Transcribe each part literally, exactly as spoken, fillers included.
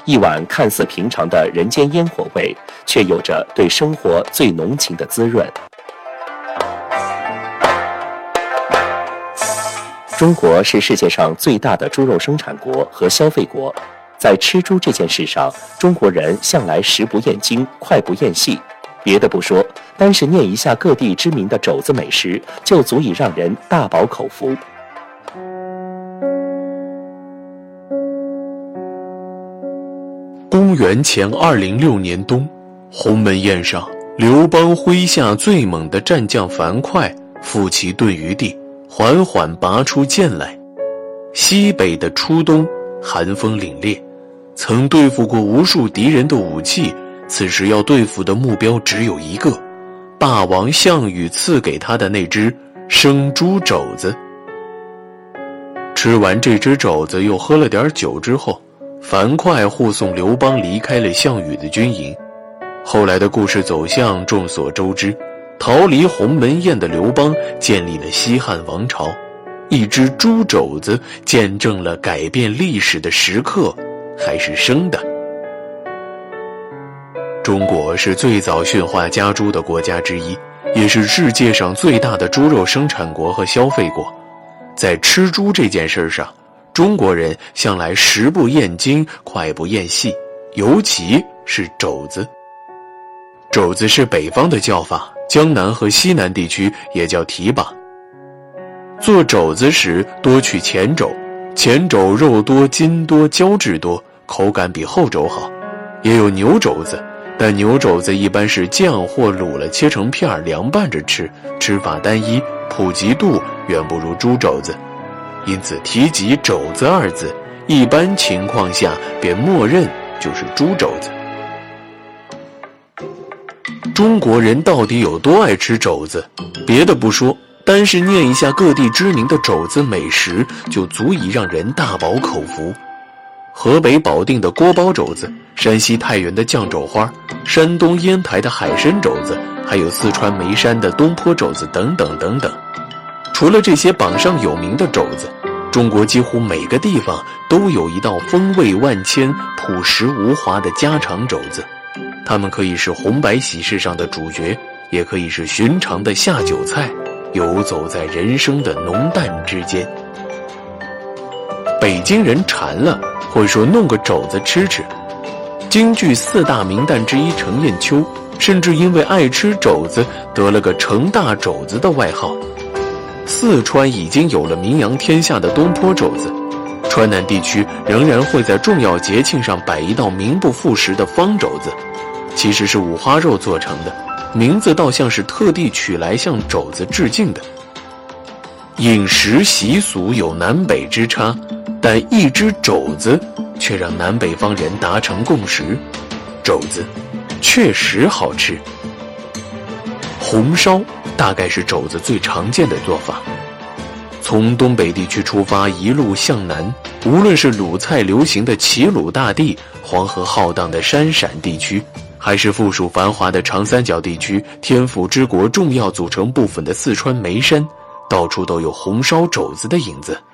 一碗看似平常的人间烟火味，却有着对生活最浓情的滋润。中国是世界上最大的猪肉生产国和消费国，在吃猪这件事上，中国人向来食不厌精，脍不厌细。别的不说，单是念一下各地知名的肘子美食，就足以让人大饱口福。 公元前二零六年冬，鸿门宴上，刘邦麾下最猛的战将樊哙负其盾于地，缓缓拔出剑来。西北的初冬，寒风凛冽，曾对付过无数敌人的武器，此时要对付的目标只有一个，霸王项羽赐给他的那只生猪肘子。吃完这只肘子，又喝了点酒之后，樊哙护送刘邦离开了项羽的军营。后来的故事走向众所周知，逃离鸿门宴的刘邦建立了西汉王朝，一只猪肘子见证了改变历史的时刻，还是生的。中国是最早驯化家猪的国家之一，也是世界上最大的猪肉生产国和消费国。在吃猪这件事上，中国人向来食不厌精，脍不厌细，尤其是肘子。肘子是北方的叫法，江南和西南地区也叫蹄膀。做肘子时多取前肘，前肘肉多筋多胶质多，口感比后肘好。也有牛肘子，但牛肘子一般是酱或卤了切成片凉拌着吃，吃法单一，普及度远不如猪肘子。因此提及肘子二字，一般情况下便默认就是猪肘子。中国人到底有多爱吃肘子？别的不说，单是念一下各地知名的肘子美食，就足以让人大饱口福。河北保定的锅包肘子，山西太原的酱肘花，山东烟台的海参肘子，还有四川眉山的东坡肘子等等等等。除了这些榜上有名的肘子，中国几乎每个地方都有一道风味万千、朴实无华的家常肘子。它们可以是红白喜事上的主角，也可以是寻常的下酒菜，游走在人生的浓淡之间。北京人馋了，会说弄个肘子吃吃。京剧四大名旦之一程砚秋，甚至因为爱吃肘子，得了个程大肘子的外号。四川已经有了名扬天下的东坡肘子，川南地区仍然会在重要节庆上摆一道名不副实的方肘子，其实是五花肉做成的，名字倒像是特地取来向肘子致敬的。饮食习俗有南北之差，但一只肘子却让南北方人达成共识，肘子确实好吃。红烧大概是肘子最常见的做法。从东北地区出发，一路向南，无论是鲁菜流行的齐鲁大地，黄河浩荡的山陕地区，还是富庶繁华的长三角地区，天府之国重要组成部分的四川眉山，到处都有红烧肘子的影子。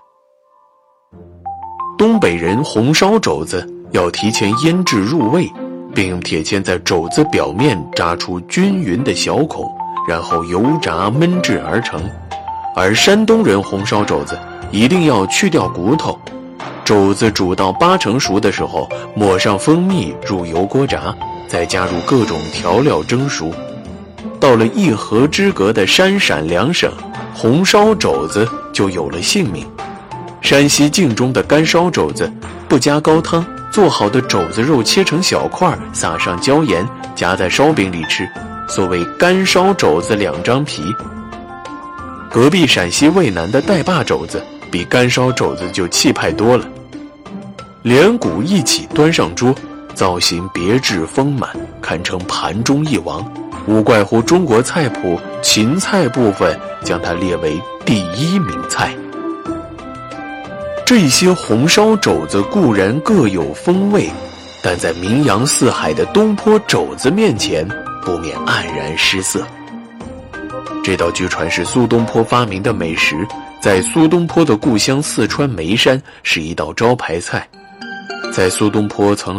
东北人红烧肘子要提前腌制入味，并用铁签在肘子表面扎出均匀的小孔，然后油炸焖制而成。而山东人红烧肘子一定要去掉骨头，肘子煮到八成熟的时候，抹上蜂蜜入油锅炸，再加入各种调料蒸熟。到了一河之隔的山陕两省，红烧肘子就有了性命。山西晋中的干烧肘子不加高汤，做好的肘子肉切成小块，撒上椒盐，夹在烧饼里吃，所谓干烧肘子两张皮。隔壁陕西渭南的带把肘子比干烧肘子就气派多了，连骨一起端上桌，造型别致丰满，堪称盘中一王，无怪乎中国菜谱芹菜部分将它列为第一名菜。这些红烧肘子固然各有风味，但在名扬四海的东坡肘子面前，不免黯然失色。这道据传是苏东坡发明的美食，在苏东坡的故乡四川眉山是一道招牌菜。在苏东坡曾